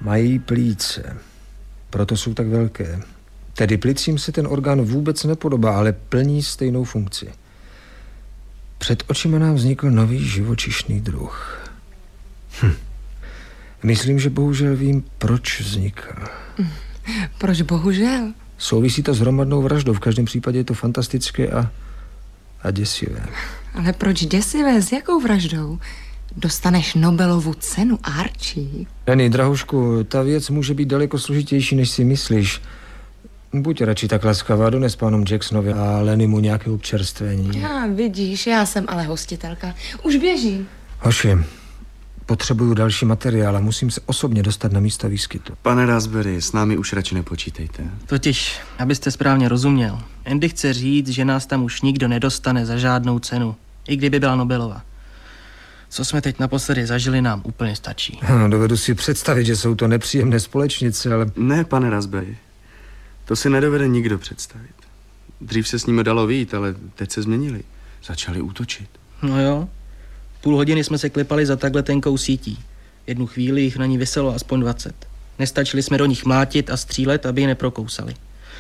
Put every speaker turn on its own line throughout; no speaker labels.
Mají plíce, proto jsou tak velké. Tedy plicím se ten orgán vůbec nepodobá, ale plní stejnou funkci. Před očima nám vznikl nový živočišný druh. Myslím, že bohužel vím, proč vznikl.
Proč bohužel?
Souvisí to s hromadnou vraždou. V každém případě je to fantastické a děsivé.
Ale proč děsivé? S jakou vraždou? Dostaneš Nobelovu cenu, Archie.
Annie, drahušku, ta věc může být daleko složitější, než si myslíš. Buď radši tak laskavá, dones pánům Jacksonovi a Lennymu nějaké občerstvení.
Já, vidíš, já jsem ale hostitelka. Už běžím.
Hoši, potřebuju další materiál a musím se osobně dostat na místo výskytu.
Pane Raspberry, s námi už radši nepočítejte.
Totiž, abyste správně rozuměl, Andy chce říct, že nás tam už nikdo nedostane za žádnou cenu, i kdyby byla Nobelova. Co jsme teď naposledy zažili, nám úplně stačí.
Dovedu si představit, že jsou to nepříjemné společnice, ale...
Ne, pane Raspberry, to si nedovede nikdo představit. Dřív se s nimi dalo vyjít, ale teď se změnili. Začali útočit.
No jo, půl hodiny jsme se klepali za takhle tenkou sítí. Jednu chvíli jich na ní viselo aspoň 20. Nestačili jsme do nich mlátit a střílet, aby je neprokousali.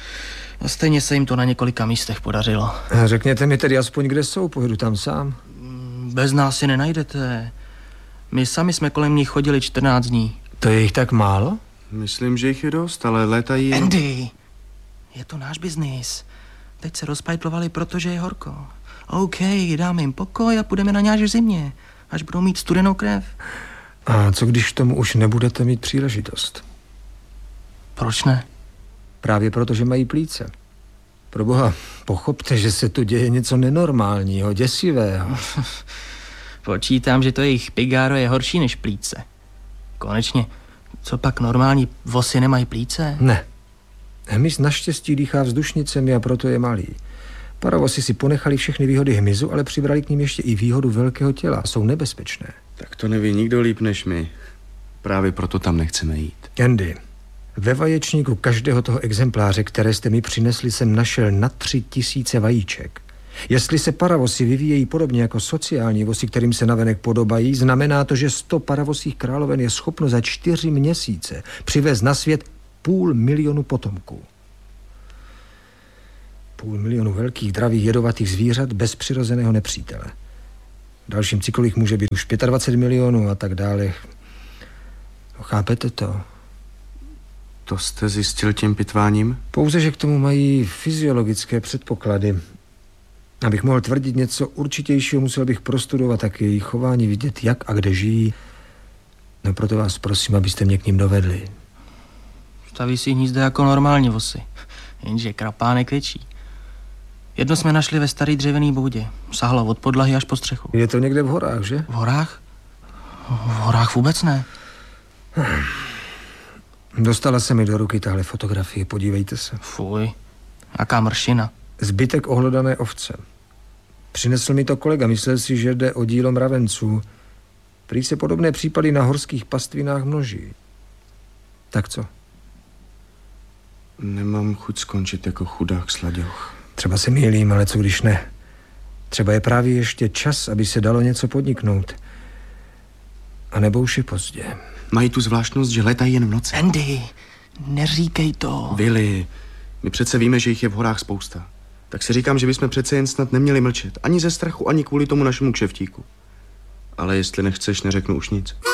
A stejně se jim to na několika místech podařilo.
Řekněte mi tedy aspoň, kde jsou, pojedu tam sám.
Bez nás si nenajdete. My sami jsme kolem nich chodili 14 dní.
To je jich tak málo?
Myslím, že jich je dost, ale létají...
Andy, je to náš biznis. Teď se rozpajtlovali, protože je horko. OK, dáme jim pokoj a půjdeme na nějak v zimě, až budou mít studenou krev.
A co když k tomu už nebudete mít příležitost?
Proč ne?
Právě proto, že mají plíce. Proboha, pochopte, že se tu děje něco nenormálního, děsivého.
Počítám, že to jejich pigáro je horší než plíce. Konečně, co pak normální vosy nemají plíce?
Ne. Hmyz naštěstí dýchá vzdušnicemi a proto je malý. Paravosy si ponechali všechny výhody hmyzu, ale přibrali k ním ještě i výhodu velkého těla. Jsou nebezpečné.
Tak to neví nikdo líp než my. Právě proto tam nechceme jít.
Andy, ve vaječníku každého toho exempláře, které jste mi přinesli, jsem našel na 3000 vajíček. Jestli se paravosy vyvíjejí podobně jako sociální vosy, kterým se navenek podobají, znamená to, že 100 paravosích královen je schopno za 4 měsíce přivést na svět 500 000 potomků. 500 000 velkých, dravých, jedovatých zvířat bez přirozeného nepřítele. V dalším cyklu jich může být už 25 milionů a tak dále. Chápete to?
To jste zjistil tím pitváním?
Pouze, že k tomu mají fyziologické předpoklady. Abych mohl tvrdit něco určitějšího, musel bych prostudovat také jejich chování, vidět, jak a kde žijí. No proto vás prosím, abyste mě k ním dovedli.
Staví si hnízda jako normální vosy, jenže krapánek větší. Jedno jsme našli ve starý dřevěný boudě. Sahlo od podlahy až po střechu.
Je to někde v horách, že?
V horách? V horách vůbec ne.
Dostala se mi do ruky tahle fotografie, podívejte se.
Fuj, jaká mršina.
Zbytek ohlodané ovce. Přinesl mi to kolega, myslel si, že jde o dílo mravenců. Prý se podobné případy na horských pastvinách množí. Tak co?
Nemám chuť skončit jako chudák sladěch.
Třeba se mýlím, ale co když ne? Třeba je právě ještě čas, aby se dalo něco podniknout. A nebo už je pozdě.
Mají tu zvláštnost, že letají jen v noci.
Andy, neříkej to.
Willy, my přece víme, že jich je v horách spousta. Tak si říkám, že bychom přece jen snad neměli mlčet. Ani ze strachu, ani kvůli tomu našemu kšeftíku. Ale jestli nechceš, neřeknu už nic.